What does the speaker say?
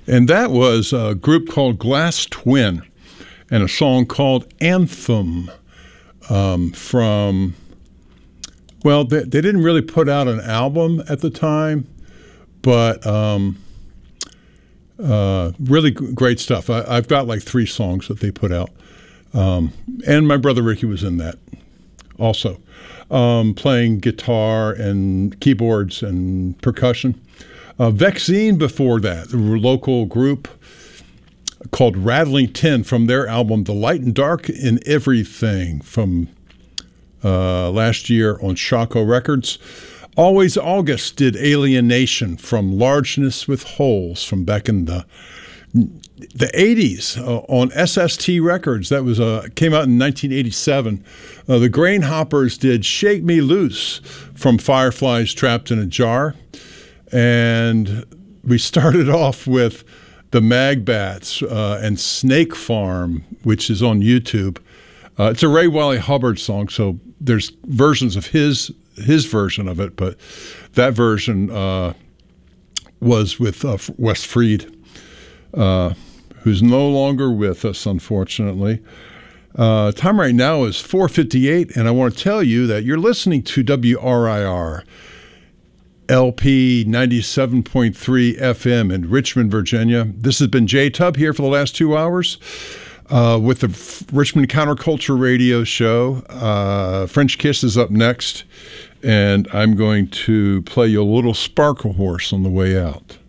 And that was a group called Glass Twin and a song called Anthem from, well, they didn't really put out an album at the time, but really great stuff. I've got like 3 songs that they put out. And my brother Ricky was in that also, playing guitar and keyboards and percussion. Vexine before that, a local group called Rattling Tin from their album The Light and Dark in Everything from last year on Shaco Records. Always August did Alienation from Largeness with Holes from back in the 80s on SST Records. That was came out in 1987. The Grainhoppers did Shake Me Loose from Fireflies Trapped in a Jar. And we started off with the Magbats and Snake Farm, which is on YouTube. It's a Ray Wiley Hubbard song, so there's versions of his version of it, but that version was with Wes Freed, who's no longer with us, unfortunately. Time right now is 4:58, and I want to tell you that you're listening to WRIR. LP 97.3 FM in Richmond, Virginia. This has been Jay Tubb here for the last 2 hours with the Richmond Counterculture Radio Show. French Kiss is up next, and I'm going to play you a little Sparkle Horse on the way out.